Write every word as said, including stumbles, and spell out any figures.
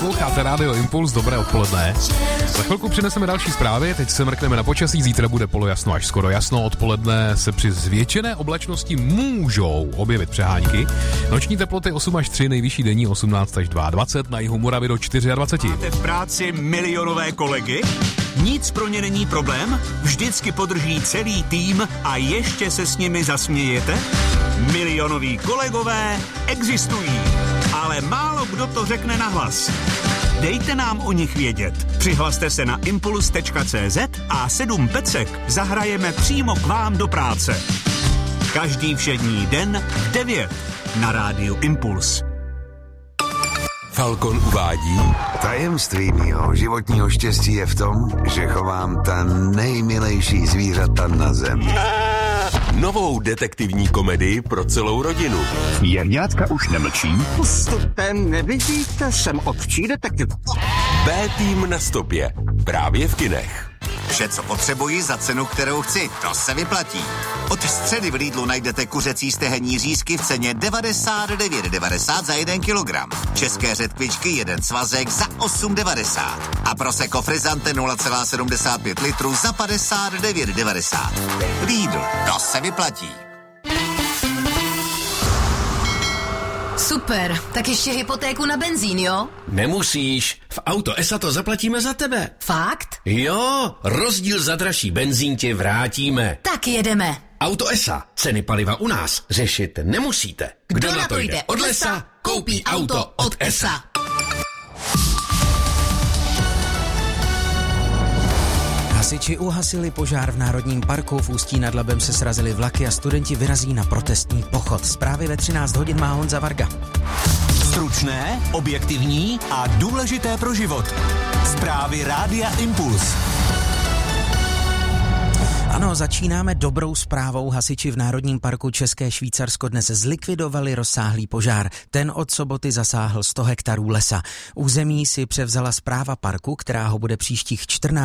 Posloucháte Rádio Impuls, dobré odpoledne. Za chvilku přineseme další zprávy, teď se mrkneme na počasí, zítra bude polojasno až skoro jasno, odpoledne se při zvětšené oblačnosti můžou objevit přehánky. Noční teploty osm až tři, nejvyšší denní osmnáct až dvacet dva, na jihu Moravy do dvacet čtyři. Máte v práci milionové kolegy? Nic pro ně není problém? Vždycky podrží celý tým a ještě se s nimi zasmějete? Milionoví kolegové existují, ale málo kdo to řekne nahlas. Dejte nám o nich vědět. Přihlaste se na impuls tečka cé zet a sedm pecek zahrajeme přímo k vám do práce. Každý všední den v devět na rádiu Impuls. Falcon uvádí: Tajemství mýho životního štěstí je v tom, že chovám ta nejmilejší zvířata na zemi. Novou detektivní komedii pro celou rodinu. Jevňátka už nemlčí. Postupem nevidíte, jsem ovčí detektiv. B-tým na stopě. Právě v kinech. Vše, co potřebuji za cenu, kterou chci, to se vyplatí. Od středy v Lidlu najdete kuřecí stehenní řízky v ceně devadesát devět devadesát za jeden kilogram. České řetkvičky jeden svazek za osm devadesát. A Prosecco Frizzante nula celá sedmdesát pět litru za padesát devět devadesát. Lidl, to se vyplatí. Super, tak ještě hypotéku na benzín, jo? Nemusíš, v Auto Esa to zaplatíme za tebe. Fakt? Jo, rozdíl za dražší benzín ti vrátíme. Tak jedeme. Auto Esa, ceny paliva u nás řešit nemusíte. Kdo, Kdo na to jde od lesa, koupí auto od Esa. Hasiči uhasili požár v Národním parku, v Ústí nad Labem se srazily vlaky a studenti vyrazí na protestní pochod. Zprávy ve třináct hodin má Honza Varga. Stručné, objektivní a důležité pro život. Zprávy Rádia Impuls. Ano, začínáme dobrou zprávou. Hasiči v Národním parku České Švýcarsko dnes zlikvidovali rozsáhlý požár. Ten od soboty zasáhl sto hektarů lesa. Území si převzala správa parku, která ho bude příštích čtrnáct